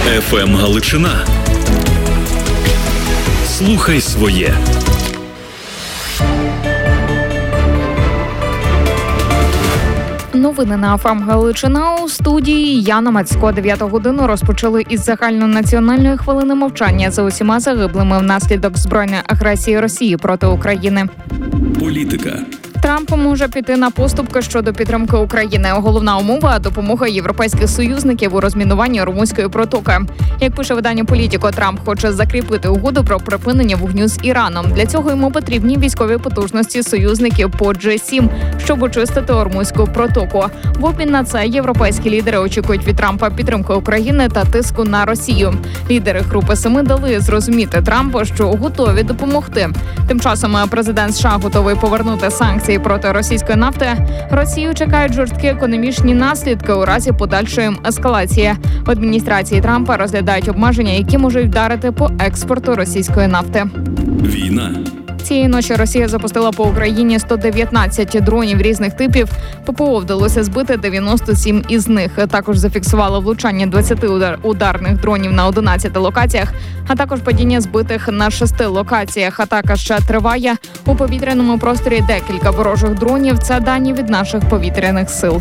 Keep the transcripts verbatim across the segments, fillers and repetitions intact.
еф ем Галичина. Слухай своє. Новини на еф ем Галичина. У студії Яна Мацько. Дев'яту годину розпочали із загальнонаціональної хвилини мовчання за усіма загиблими внаслідок збройної агресії Росії проти України. Політика. Трамп може піти на поступки щодо підтримки України. Головна умова – допомога європейських союзників у розмінуванні Румунської протоки. Як пише видання «Політико», Трамп хоче закріпити угоду про припинення вогню з Іраном. Для цього йому потрібні військові потужності союзників по джі сім, щоб очистити Румунську протоку. В обмін на це європейські лідери очікують від Трампа підтримки України та тиску на Росію. Лідери Групи Семи дали зрозуміти Трампу, що готові допомогти. Тим часом президент США готовий повернути санкції проти російської нафти. Росію чекають жорсткі економічні наслідки у разі подальшої ескалації. В адміністрації Трампа розглядають обмеження, які можуть вдарити по експорту російської нафти. Війна. Цієї ночі Росія запустила по Україні сто дев'ятнадцять дронів різних типів. ППО вдалося збити дев'яносто сім із них. Також зафіксувало влучання двадцяти удар- ударних дронів на одинадцяти локаціях, а також падіння збитих на шести локаціях. Атака ще триває. У повітряному просторі декілька ворожих дронів. Це дані від наших повітряних сил.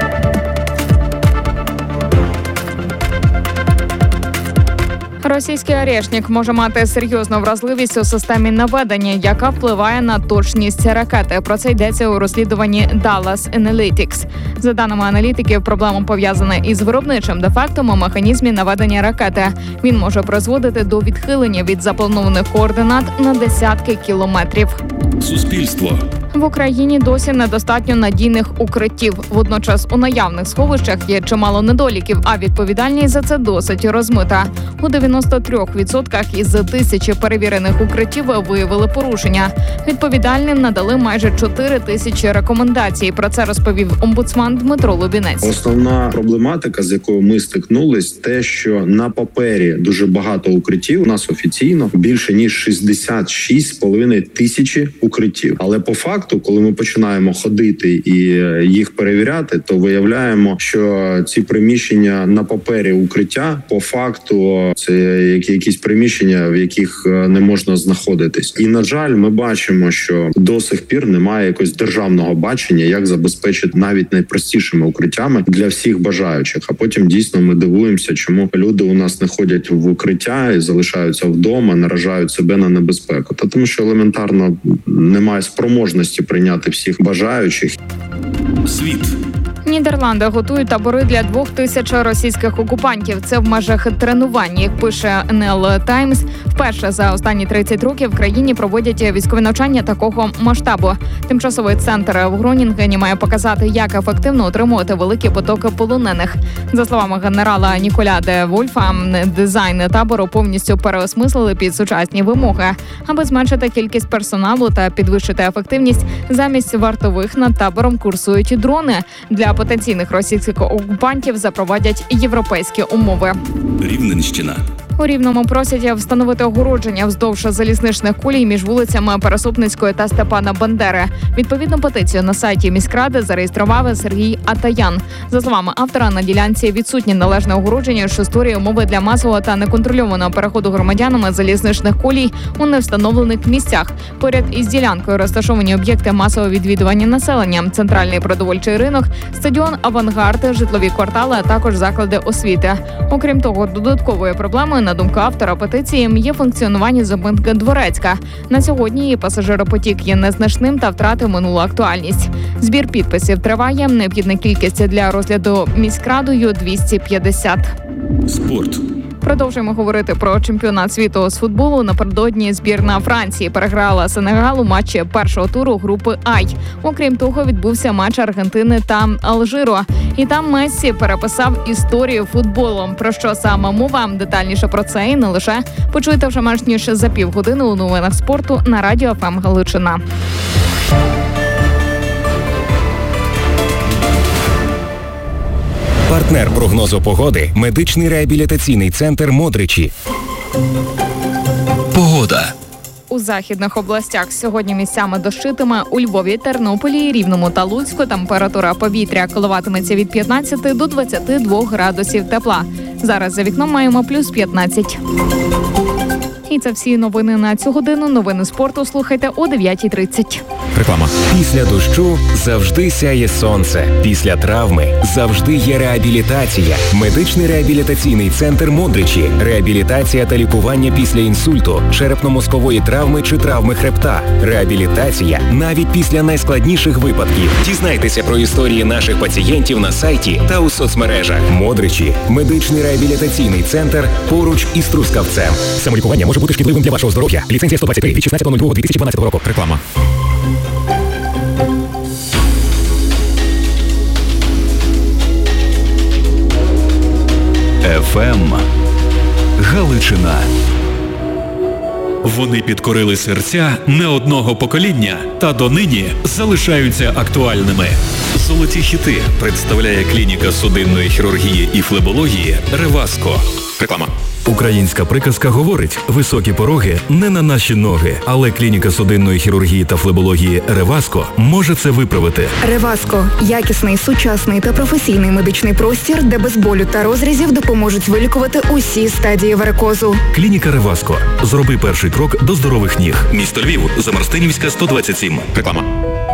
Російський орешник може мати серйозну вразливість у системі наведення, яка впливає на точність ракети. Про це йдеться у розслідуванні Dallas Analytics. За даними аналітиків, проблема пов'язана із виробничим дефектом у механізмі наведення ракети. Він може призводити до відхилення від запланованих координат на десятки кілометрів. Суспільство. В Україні досі недостатньо надійних укриттів. Водночас у наявних сховищах є чимало недоліків, а відповідальність за це досить розмита. У дев'яносто три відсотках із тисячі перевірених укриттів виявили порушення. Відповідальним надали майже чотири тисячі рекомендацій. Про це розповів омбудсман Дмитро Лубінець. Основна проблематика, з якою ми стикнулись, те, що на папері дуже багато укриттів. У нас офіційно більше ніж шістдесят шість з половиною тисячі укриттів. Але по факту, коли ми починаємо ходити і їх перевіряти, то виявляємо, що ці приміщення на папері укриття, по факту це якісь приміщення, в яких не можна знаходитись. І, на жаль, ми бачимо, що до сих пір немає якогось державного бачення, як забезпечити навіть найпростішими укриттями для всіх бажаючих. А потім дійсно ми дивуємося, чому люди у нас не ходять в укриття і залишаються вдома, наражають себе на небезпеку. Та тому, що елементарно немає спроможності прийняти всіх бажаючих. Світ. Нідерланди готують табори для двох тисяч російських окупантів. Це в межах тренувань. Як пише ен ел Таймс, вперше за останні тридцять років в країні проводять військові навчання такого масштабу. Тимчасовий центр в Гронінгені має показати, як ефективно утримувати великі потоки полонених. За словами генерала Ніколя де Вольфа, дизайн табору повністю переосмислили під сучасні вимоги. Аби зменшити кількість персоналу та підвищити ефективність, замість вартових над табором курсують дрони. Для потенційних російських окупантів запровадять європейські умови. Рівненщина. У Рівному просять встановити огородження вздовж залізничних колій між вулицями Пересопницької та Степана Бандери. Відповідну петицію на сайті міськради зареєстрував Сергій Атаян. За словами автора, на ділянці відсутні належне огородження, що створює умови для масового та неконтрольованого переходу громадянами залізничних колій у невстановлених місцях. Поряд із ділянкою розташовані об'єкти масового відвідування населення, центральний продовольчий ринок, стадіон «Авангард», житлові квартали, а також заклади освіти. Окрім того, додатковою проблемою, на думку автора петиції, є функціонування зупинки Дворецька. На сьогодні її пасажиропотік є незначним та втратив минулу актуальність. Збір підписів триває. Необхідна кількість для розгляду міськрадою – двісті п'ятдесят. Спорт. Продовжуємо говорити про чемпіонат світу з футболу. Напередодні збірна Франції переграла Сенегал у матчі першого туру групи Ай. Окрім того, відбувся матч Аргентини та Алжиру. І там Мессі переписав історію футболом. Про що саме мова? Детальніше про це і не лише. Почуйте вже менш ніж за півгодини у новинах спорту на радіо еф ем Галичина. Партнер прогнозу погоди – медичний реабілітаційний центр «Модричі». Погода. У західних областях сьогодні місцями дощитиме. У Львові, Тернополі, Рівному та Луцьку температура повітря коливатиметься від п'ятнадцяти до двадцяти двох градусів тепла. Зараз за вікном маємо плюс п'ятнадцять. І це всі новини на цю годину. Новини спорту слухайте о дев'ятій тридцять. Реклама. Після дощу завжди сяє сонце. Після травми завжди є реабілітація. Медичний реабілітаційний центр Модричі. Реабілітація та лікування після інсульту, черепно-мозкової травми чи травми хребта. Реабілітація навіть після найскладніших випадків. Дізнайтеся про історії наших пацієнтів на сайті та у соцмережах. Модричі. Медичний реабілітаційний центр поруч із Трускавцем. Самолікування може бути шкідливим для вашого здоров'я. Ліцензія сто двадцять три від шістнадцятого лютого дві тисячі дванадцятого року. Реклама. еф ем Галичина. Вони підкорили серця не одного покоління та донині залишаються актуальними. Золоті хіти представляє клініка судинної хірургії і флебології «Реваско». Реклама. Українська приказка говорить: високі пороги не на наші ноги, але клініка судинної хірургії та флебології «Реваско» може це виправити. «Реваско» – якісний, сучасний та професійний медичний простір, де без болю та розрізів допоможуть вилікувати усі стадії варикозу. Клініка «Реваско». Зроби перший крок до здорових ніг. Місто Львів, Замарстинівська, сто двадцять сім. Реклама.